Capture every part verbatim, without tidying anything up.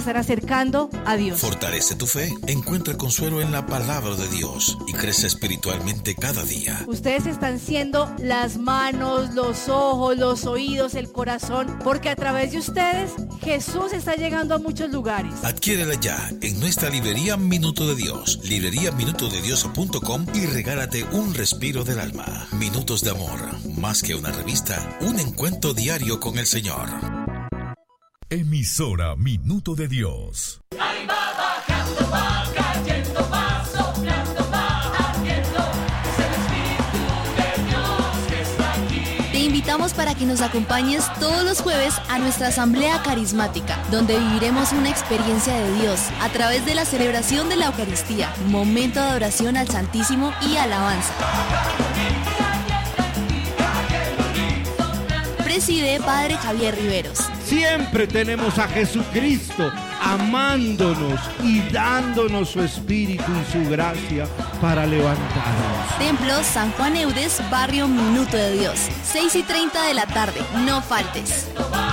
están acercando a Dios. Fortalece tu fe, encuentra consuelo en la palabra de Dios y crece espiritualmente cada día. Ustedes están siendo las manos, los ojos, los oídos, el corazón, porque a través de ustedes Jesús está llegando a muchos lugares. Adquiérela ya en nuestra librería Minuto de Dios, librería minuto de dios punto com, y regálate un respiro del alma. Minutos de amor, más que una revista, un encuentro diario con el Señor. Emisora Minuto de Dios. Ahí va bajando, va cayendo, va soplando, va ardiendo. Es el Espíritu de Dios que está aquí. Te invitamos para que nos acompañes todos los jueves a nuestra asamblea carismática, donde viviremos una experiencia de Dios a través de la celebración de la Eucaristía, momento de adoración al Santísimo y alabanza. Preside Padre Javier Riveros. Siempre tenemos a Jesucristo amándonos y dándonos su espíritu y su gracia para levantarnos. Templo San Juan Eudes, barrio Minuto de Dios, seis y treinta de la tarde, no faltes.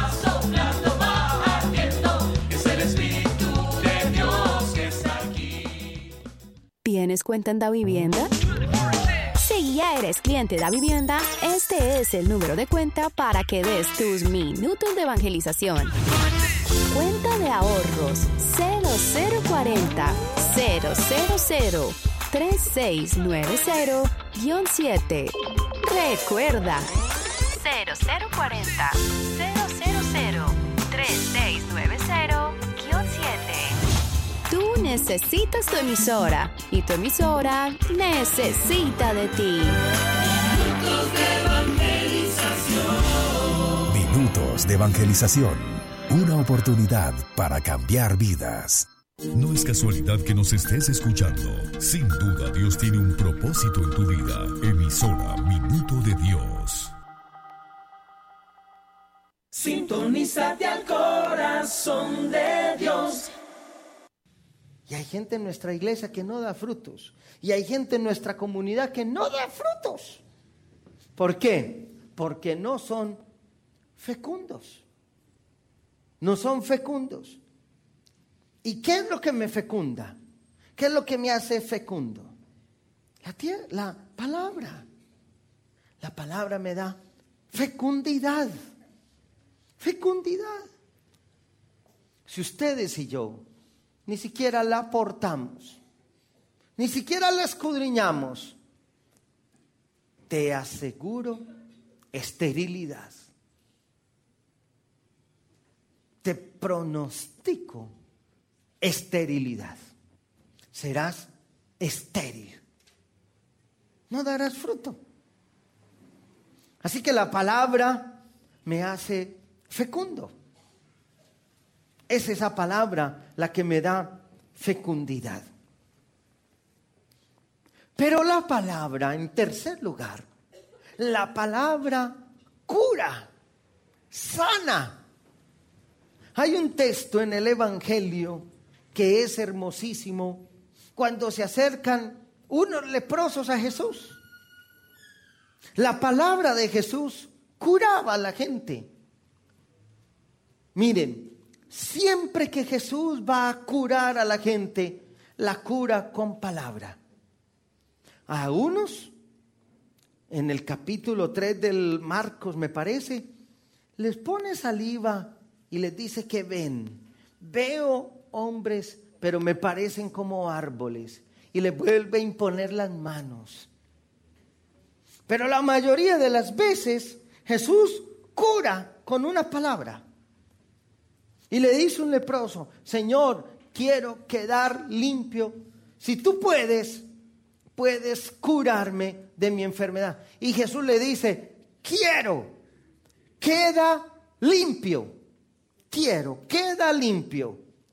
¿Tienes cuenta en Davivienda? Si ya eres cliente de Davivienda, este es el número de cuenta para que des tus minutos de evangelización. Cuenta de ahorros cero cero cuarenta cero cero cero tres seis nueve cero siete. Recuerda, cero cero cuarenta cero cero cero tres seis nueve cero siete. Tú necesitas tu emisora y tu emisora necesita de ti. Minutos de evangelización. Minutos de evangelización. Una oportunidad para cambiar vidas. No es casualidad que nos estés escuchando. Sin duda Dios tiene un propósito en tu vida. Emisora Minuto de Dios. Sintonízate al corazón de Dios. Y hay gente en nuestra iglesia que no da frutos. Y hay gente en nuestra comunidad que no da frutos. ¿Por qué? Porque no son fecundos. No son fecundos. ¿Y qué es lo que me fecunda? ¿Qué es lo que me hace fecundo? La, tierra, la palabra. La palabra me da fecundidad. Fecundidad. Si ustedes y yo ni siquiera la aportamos, ni siquiera la escudriñamos, te aseguro esterilidad. Te pronostico esterilidad. Serás estéril. No darás fruto. Así que la palabra me hace fecundo. Es esa palabra la que me da fecundidad. Pero la palabra, en tercer lugar, la palabra cura, sana. Hay un texto en el Evangelio que es hermosísimo cuando se acercan unos leprosos a Jesús. La palabra de Jesús curaba a la gente. Miren, siempre que Jesús va a curar a la gente, la cura con palabra. A unos, en el capítulo tres del Marcos, me parece, les pone saliva y les dice que ven. Veo hombres, pero me parecen como árboles. Y les vuelve a imponer las manos. Pero la mayoría de las veces, Jesús cura con una palabra. Y le dice un leproso: Señor, quiero quedar limpio. Si tú puedes, puedes curarme de mi enfermedad. Y Jesús le dice: quiero, queda limpio. Quiero, queda limpio.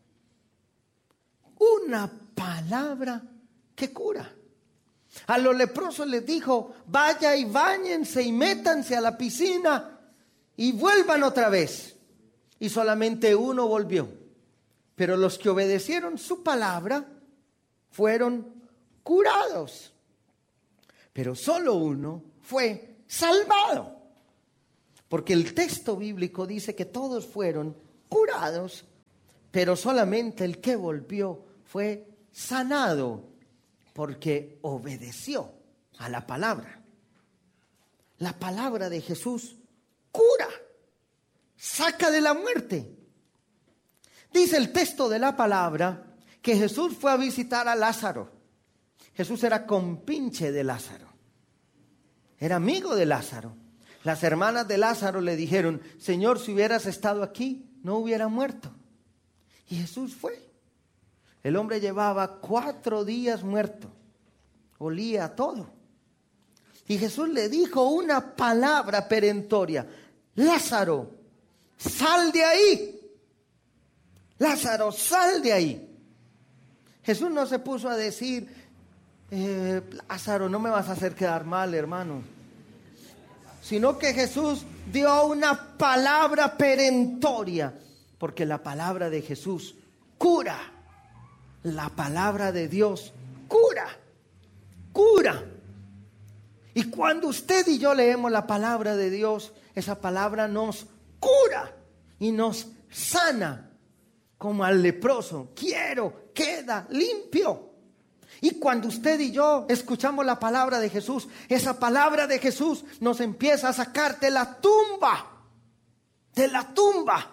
Una palabra que cura. A los leprosos les dijo: vaya y báñense y métanse a la piscina y vuelvan otra vez. Y solamente uno volvió. Pero los que obedecieron su palabra fueron curados. Pero solo uno fue salvado. Porque el texto bíblico dice que todos fueron curados, pero solamente el que volvió fue sanado porque obedeció a la palabra. La palabra de Jesús cura, saca de la muerte. Dice el texto de la palabra que Jesús fue a visitar a Lázaro. Jesús era compinche de Lázaro, era amigo de Lázaro. Las hermanas de Lázaro le dijeron: Señor, si hubieras estado aquí, no hubiera muerto. Y Jesús fue. El hombre llevaba cuatro días muerto, olía a todo. Y Jesús le dijo una palabra perentoria: Lázaro, sal de ahí. Lázaro, sal de ahí. Jesús no se puso a decir: eh, Lázaro, no me vas a hacer quedar mal, hermano. Sino que Jesús dio una palabra perentoria, porque la palabra de Jesús cura. La palabra de Dios cura, cura. Y cuando usted y yo leemos la palabra de Dios, esa palabra nos cura y nos sana, como al leproso: quiero, queda limpio. Y cuando usted y yo escuchamos la palabra de Jesús, esa palabra de Jesús nos empieza a sacar de la tumba, de la tumba.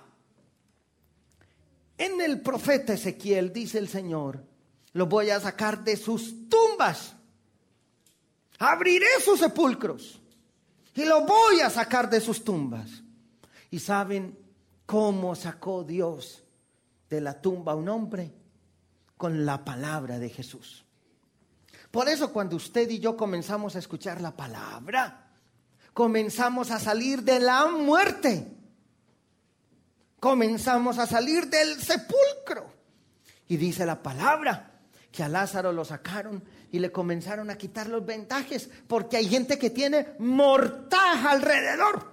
En el profeta Ezequiel dice el Señor: los voy a sacar de sus tumbas, abriré sus sepulcros y los voy a sacar de sus tumbas. ¿Y saben cómo sacó Dios de la tumba a un hombre? Con la palabra de Jesús. Por eso cuando usted y yo comenzamos a escuchar la palabra, comenzamos a salir de la muerte, comenzamos a salir del sepulcro. Y dice la palabra que a Lázaro lo sacaron y le comenzaron a quitar los vendajes, porque hay gente que tiene mortaja alrededor.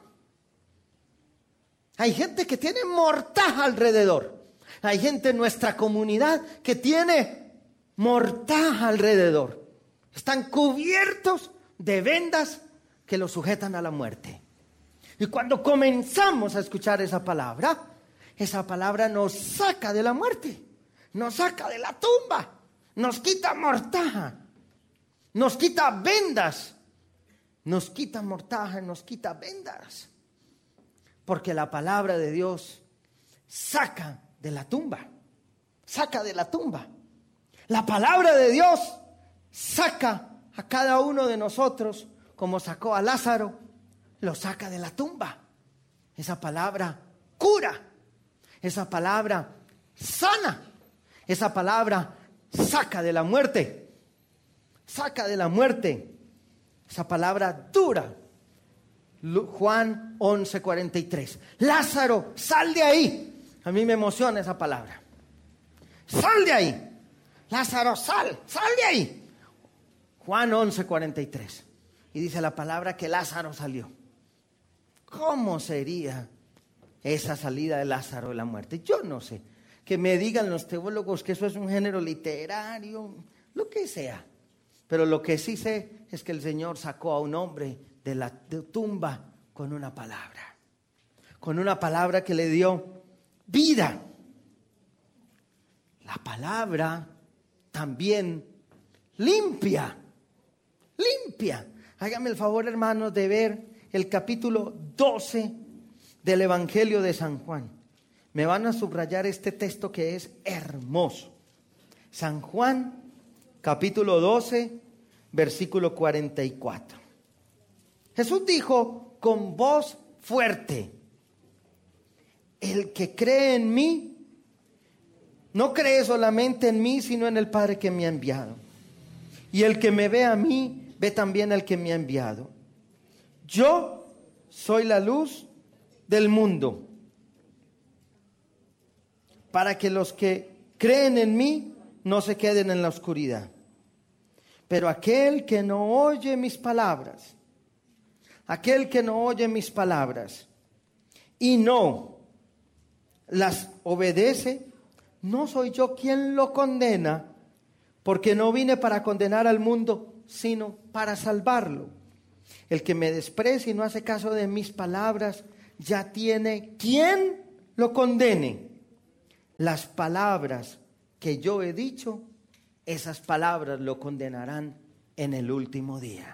Hay gente que tiene mortaja alrededor. Hay gente en nuestra comunidad que tiene mortaja alrededor. Están cubiertos de vendas que los sujetan a la muerte. Y cuando comenzamos a escuchar esa palabra, esa palabra nos saca de la muerte, nos saca de la tumba, nos quita mortaja, nos quita vendas, nos quita mortaja, nos quita vendas. Porque la palabra de Dios saca de la tumba, saca de la tumba. La palabra de Dios saca a cada uno de nosotros, como sacó a Lázaro, lo saca de la tumba. Esa palabra cura, esa palabra sana, esa palabra saca de la muerte, saca de la muerte, esa palabra dura. Juan once cuarenta y tres. Lázaro, sal de ahí. A mí me emociona esa palabra. Sal de ahí. Lázaro, sal, sal de ahí. Juan once cuarenta y tres. Y dice la palabra que Lázaro salió. ¿Cómo sería esa salida de Lázaro de la muerte? Yo no sé. Que me digan los teólogos que eso es un género literario, lo que sea. Pero lo que sí sé es que el Señor sacó a un hombre de la tumba con una palabra. Con una palabra que le dio vida. La palabra también limpia. Limpia. Hágame el favor, hermanos, de ver el capítulo doce del Evangelio de San Juan. Me van a subrayar este texto que es hermoso. San Juan, capítulo doce, versículo cuarenta y cuatro. Jesús dijo con voz fuerte: el que cree en mí, no cree solamente en mí, sino en el Padre que me ha enviado. Y el que me ve a mí, ve también al que me ha enviado. Yo soy la luz del mundo, para que los que creen en mí no se queden en la oscuridad. Pero aquel que no oye mis palabras, aquel que no oye mis palabras y no las obedece, no soy yo quien lo condena, porque no vine para condenar al mundo, sino para salvarlo. El que me desprecia y no hace caso de mis palabras, ya tiene quien lo condene. las palabras que yo he dicho, esas palabras lo condenarán en el último día.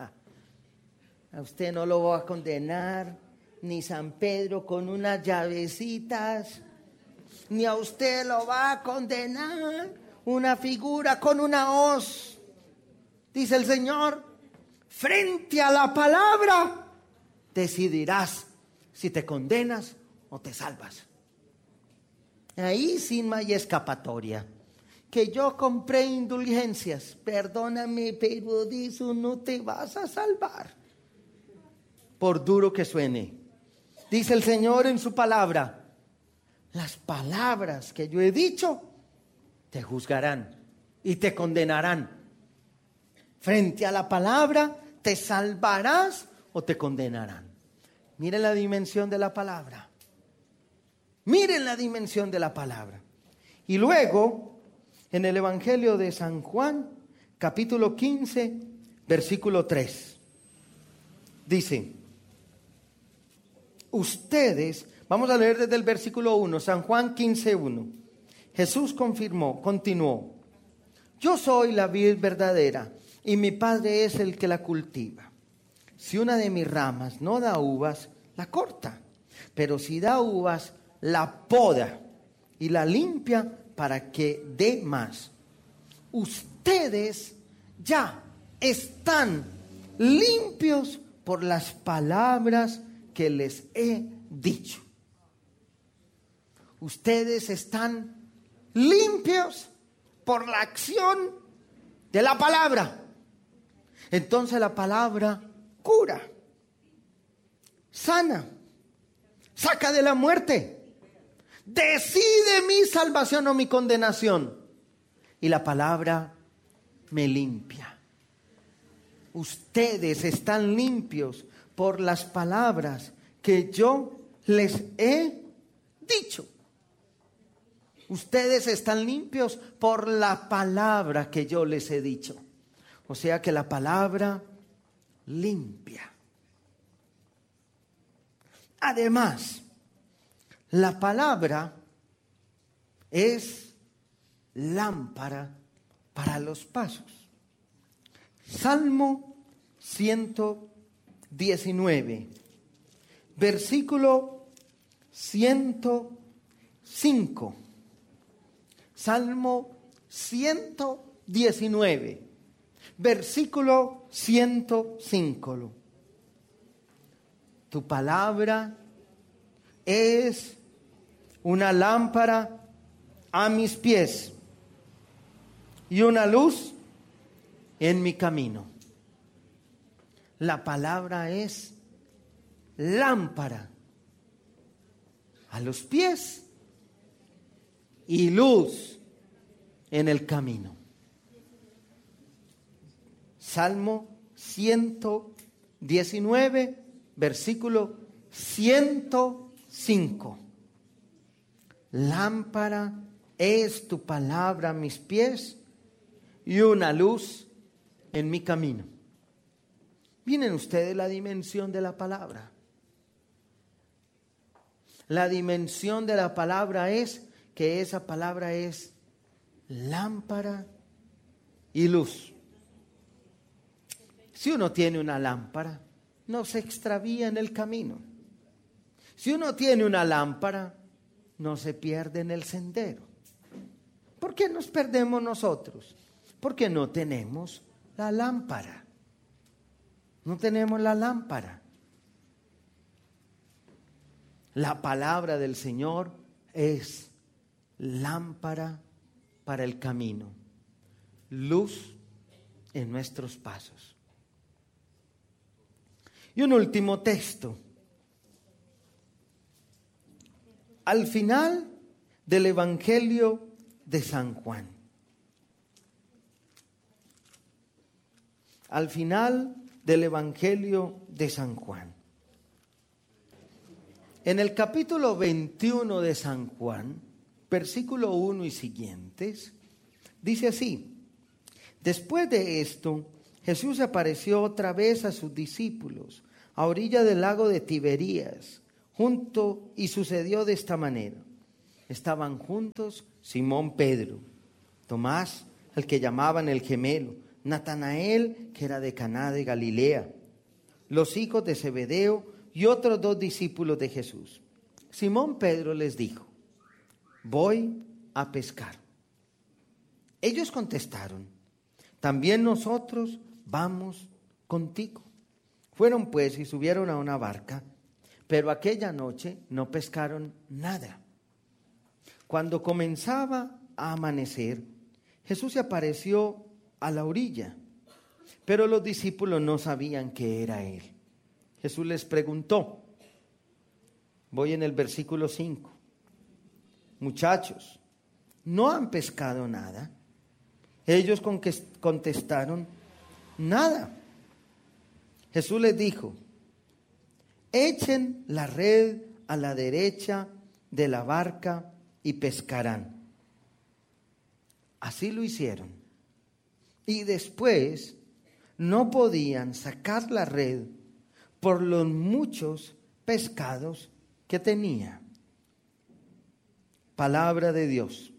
A usted no lo va a condenar ni San Pedro con unas llavecitas, ni a usted lo va a condenar una figura con una hoz. Dice el Señor, frente a la palabra decidirás si te condenas o te salvas. Ahí sin más escapatoria. Que yo compré indulgencias, perdóname, pero de eso no te vas a salvar, por duro que suene. Dice el Señor en su palabra, las palabras que yo he dicho te juzgarán y te condenarán. Frente a la palabra te salvarás o te condenarán. Miren la dimensión de la palabra. Miren la dimensión de la palabra. Y luego, en el Evangelio de San Juan, capítulo quince, versículo tres, dice, ustedes, vamos a leer desde el versículo uno, San Juan quince, uno. Jesús confirmó, continuó, yo soy la vid verdadera y mi Padre es el que la cultiva. Si una de mis ramas no da uvas, la corta, pero si da uvas, la poda y la limpia para que dé más. Ustedes ya están limpios por las palabras que les he dicho. Ustedes están limpios por la acción de la palabra. Entonces la palabra cura, sana, saca de la muerte, decide mi salvación o mi condenación. Y la palabra me limpia. Ustedes están limpios por las palabras que yo les he dicho. Ustedes están limpios por la palabra que yo les he dicho. O sea que la palabra limpia. Además, la palabra es lámpara para los pasos. Salmo ciento diecinueve, versículo ciento cinco. Salmo ciento diecinueve, versículo ciento cinco. Tu palabra es una lámpara a mis pies y una luz en mi camino. La palabra es lámpara a los pies y luz en el camino. Salmo ciento diecinueve, versículo ciento cinco. Lámpara es tu palabra a mis pies y una luz en mi camino. Miren ustedes la dimensión de la palabra. La dimensión de la palabra es que esa palabra es lámpara y luz. Si uno tiene una lámpara, no se extravía en el camino. Si uno tiene una lámpara, no se pierde en el sendero. ¿Por qué nos perdemos nosotros? Porque no tenemos la lámpara. No tenemos la lámpara. La palabra del Señor es lámpara para el camino, luz en nuestros pasos. Y un último texto. Al final del Evangelio de San Juan. Al final del Evangelio de San Juan. En el capítulo veintiuno de San Juan, versículo uno y siguientes, dice así: después de esto, Jesús apareció otra vez a sus discípulos a orilla del lago de Tiberías, junto, y sucedió de esta manera. estaban juntos Simón Pedro, Tomás, el que llamaban el gemelo, Natanael, que era de Caná de Galilea, los hijos de Zebedeo y otros dos discípulos de Jesús. Simón Pedro les dijo: voy a pescar. Ellos contestaron: también nosotros vamos contigo. Fueron pues y subieron a una barca, pero aquella noche no pescaron nada. Cuando comenzaba a amanecer, Jesús se apareció a la orilla, pero los discípulos no sabían que era Él. Jesús les preguntó, voy en el versículo cinco, muchachos, ¿no han pescado nada? Ellos contestaron, nada. Jesús les dijo, echen la red a la derecha de la barca y pescarán. Así lo hicieron. Y después no podían sacar la red por los muchos pescados que tenía. Palabra de Dios.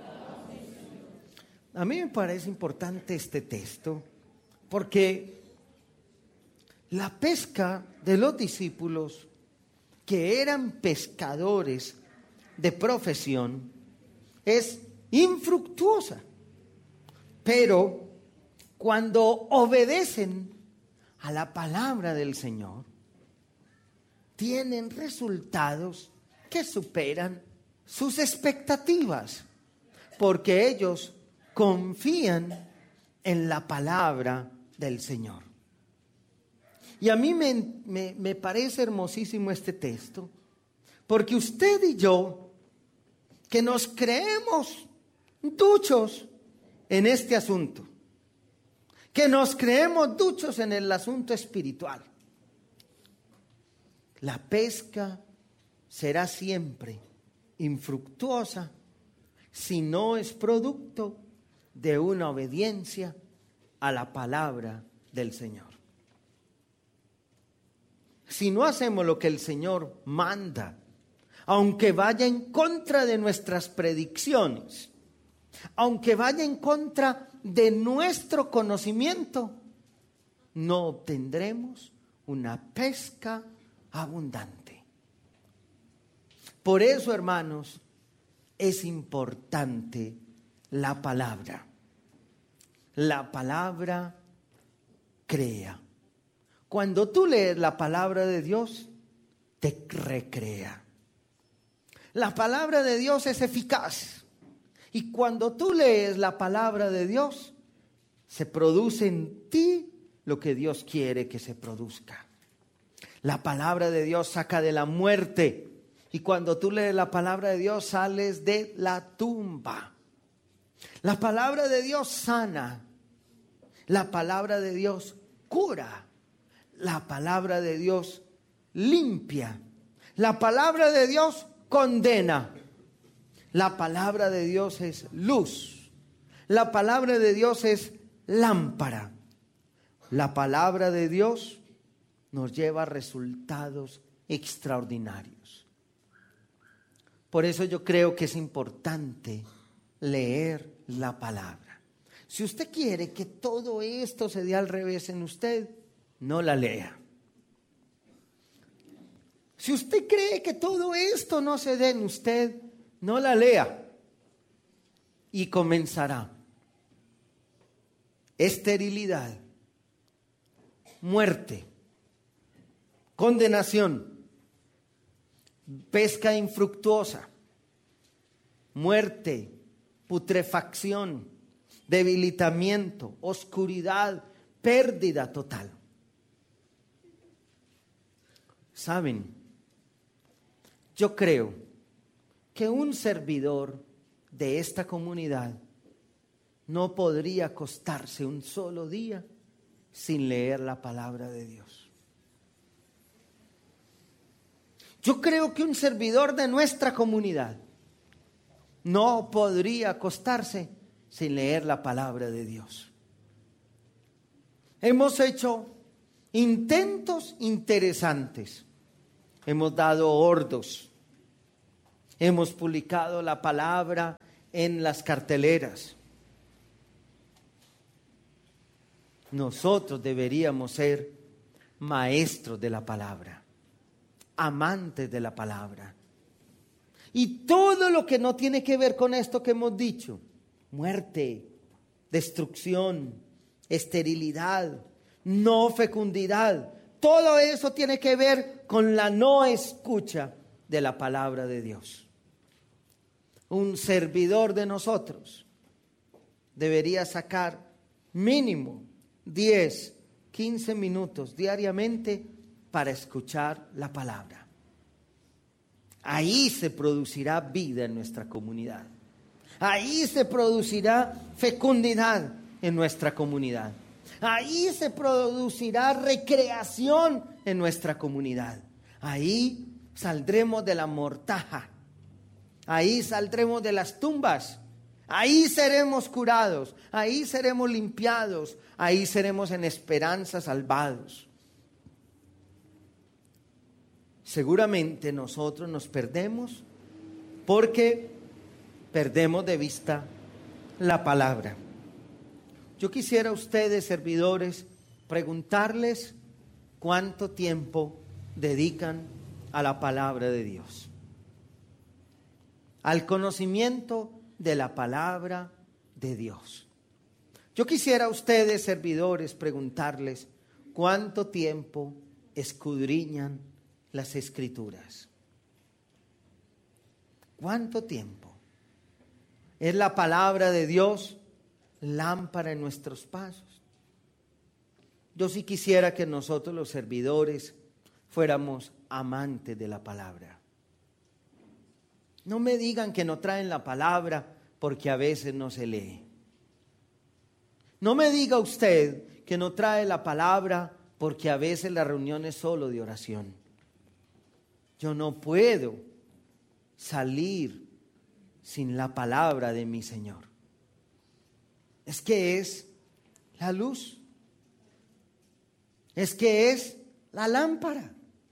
A mí me parece importante este texto porque la pesca de los discípulos, que eran pescadores de profesión, es infructuosa. Pero cuando obedecen a la palabra del Señor, tienen resultados que superan sus expectativas, porque ellos confían en la palabra del Señor. Y a mí me, me, me parece hermosísimo este texto, porque usted y yo, que nos creemos duchos en este asunto, que nos creemos duchos en el asunto espiritual, la pesca será siempre infructuosa si no es producto de una obediencia a la palabra del Señor. Si no hacemos lo que el Señor manda, aunque vaya en contra de nuestras predicciones, aunque vaya en contra de nuestro conocimiento, no obtendremos una pesca abundante. Por eso, hermanos, es importante la palabra. La palabra crea. Cuando tú lees la palabra de Dios, te recrea. La palabra de Dios es eficaz. Y cuando tú lees la palabra de Dios, se produce en ti lo que Dios quiere que se produzca. La palabra de Dios saca de la muerte. Y cuando tú lees la palabra de Dios, sales de la tumba. La palabra de Dios sana. La palabra de Dios cura. La palabra de Dios limpia. La palabra de Dios condena. La palabra de Dios es luz. La palabra de Dios es lámpara. La palabra de Dios nos lleva a resultados extraordinarios. Por eso yo creo que es importante leer la palabra. Si usted quiere que todo esto se dé al revés en usted, no la lea. Si usted cree que todo esto no se dé en usted, no la lea. Y comenzará esterilidad, muerte, condenación, pesca infructuosa, muerte, putrefacción, debilitamiento, oscuridad, pérdida total. ¿Saben? Yo creo que un servidor de esta comunidad no podría acostarse un solo día sin leer la palabra de Dios. Yo creo que un servidor de nuestra comunidad no podría acostarse sin leer la palabra de Dios. Hemos hecho intentos interesantes. Hemos dado hordos. Hemos publicado la palabra en las carteleras. Nosotros deberíamos ser maestros de la palabra, amantes de la palabra. Y todo lo que no tiene que ver con esto que hemos dicho, muerte, destrucción, esterilidad, no fecundidad, todo eso tiene que ver con la no escucha de la palabra de Dios. Un servidor de nosotros debería sacar mínimo diez, quince minutos diariamente para escuchar la palabra. Ahí se producirá vida en nuestra comunidad. Ahí se producirá fecundidad en nuestra comunidad. Ahí se producirá recreación en nuestra comunidad. Ahí saldremos de la mortaja. Ahí saldremos de las tumbas. Ahí seremos curados. Ahí seremos limpiados. Ahí seremos en esperanza salvados. Seguramente nosotros nos perdemos porque perdemos de vista la palabra. Yo quisiera a ustedes, servidores, preguntarles cuánto tiempo dedican a la palabra de Dios, al conocimiento de la palabra de Dios. Yo quisiera a ustedes, servidores, preguntarles cuánto tiempo escudriñan las Escrituras. ¿Cuánto tiempo? ¿Es la palabra de Dios lámpara en nuestros pasos? Yo sí quisiera que nosotros los servidores fuéramos amantes de la palabra. No me digan que no traen la palabra porque a veces no se lee. No me diga usted que no trae la palabra porque a veces la reunión es solo de oración. Yo no puedo salir sin la palabra de mi Señor. Es que es la luz. Es que es la lámpara.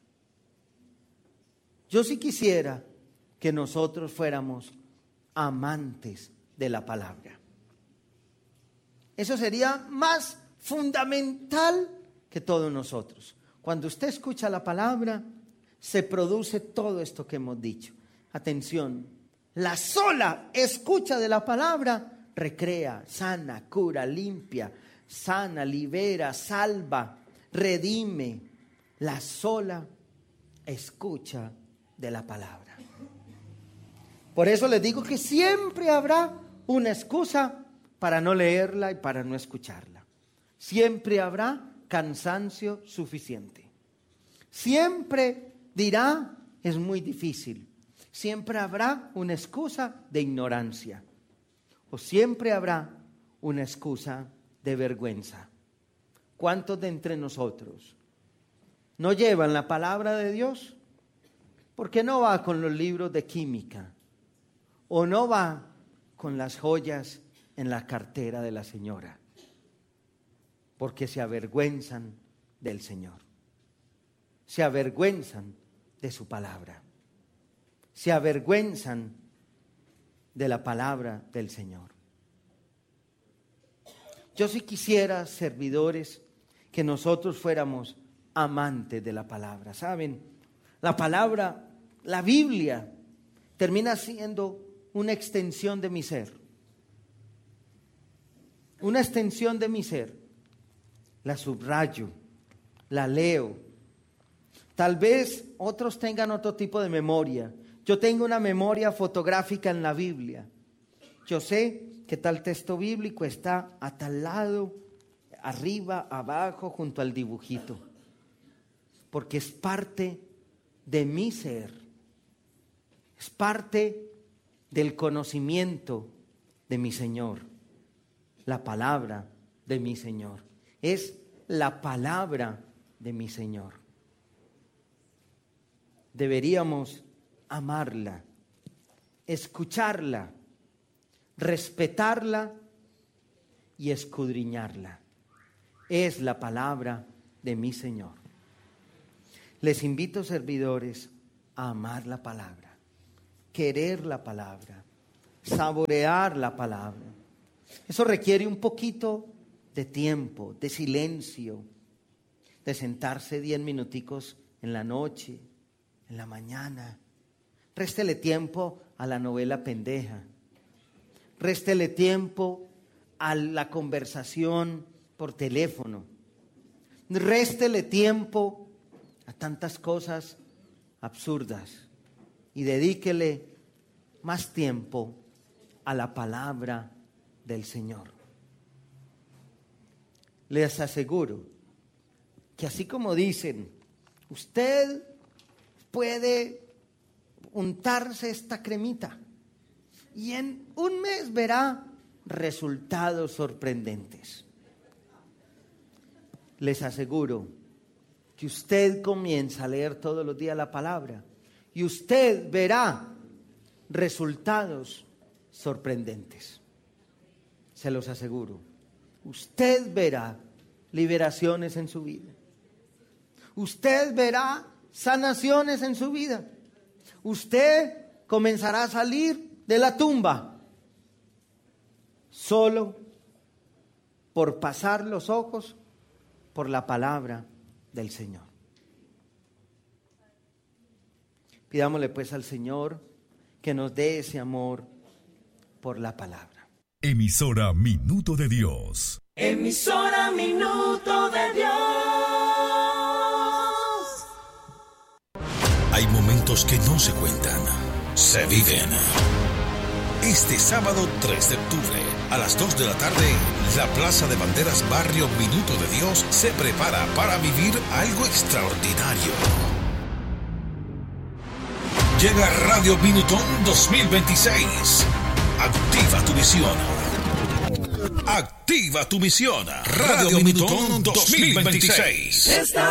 Yo sí quisiera que nosotros fuéramos amantes de la palabra. Eso sería más fundamental que todos nosotros. Cuando usted escucha la palabra, se produce todo esto que hemos dicho. Atención, la sola escucha de la palabra recrea, sana, cura, limpia, sana, libera, salva, redime. La sola escucha de la palabra. Por eso les digo que siempre habrá una excusa para no leerla y para no escucharla. Siempre habrá cansancio suficiente. Siempre dirá, es muy difícil. Siempre habrá una excusa de ignorancia. O siempre habrá una excusa de vergüenza. ¿Cuántos de entre nosotros no llevan la palabra de Dios? Porque no va con los libros de química. O no va con las joyas en la cartera de la señora. Porque se avergüenzan del Señor. Se avergüenzan de su palabra. Se avergüenzan de la palabra del Señor. Yo sí quisiera, servidores, que nosotros fuéramos amantes de la palabra. ¿Saben? La palabra, la Biblia, termina siendo una extensión de mi ser. Una extensión de mi ser. La subrayo, la leo. Tal vez otros tengan otro tipo de memoria. Yo tengo una memoria fotográfica en la Biblia. Yo sé que tal texto bíblico está a tal lado, arriba, abajo, junto al dibujito. Porque es parte de mi ser. Es parte del conocimiento de mi Señor. La palabra de mi Señor. Es la palabra de mi Señor. Deberíamos amarla, escucharla, respetarla y escudriñarla. Es la palabra de mi Señor. Les invito, servidores, a amar la palabra. querer la palabra, saborear la palabra. Eso requiere un poquito de tiempo, de silencio, de sentarse diez minuticos en la noche, en la mañana. Réstele tiempo a la novela pendeja. Réstele tiempo a la conversación por teléfono. Réstele tiempo a tantas cosas absurdas y dedíquele más tiempo a la palabra del Señor. Les aseguro que así como dicen, usted puede untarse esta cremita y en un mes verá resultados sorprendentes. Les aseguro que usted comienza a leer todos los días la palabra y usted verá resultados sorprendentes. Se los aseguro. Usted verá liberaciones en su vida. Usted verá sanaciones en su vida. Usted comenzará a salir de la tumba solo por pasar los ojos por la palabra del Señor. Pidámosle pues al Señor que nos dé ese amor por la palabra. Emisora Minuto de Dios. Emisora Minuto de Dios. Hay momentos que no se cuentan, se viven. Este sábado tres de octubre, a las dos de la tarde, la Plaza de Banderas Barrio Minuto de Dios se prepara para vivir algo extraordinario. Llega Radio Minutón dos mil veintiséis. Activa tu visión. Activa tu visión. Radio Minutón dos mil veintiséis. Está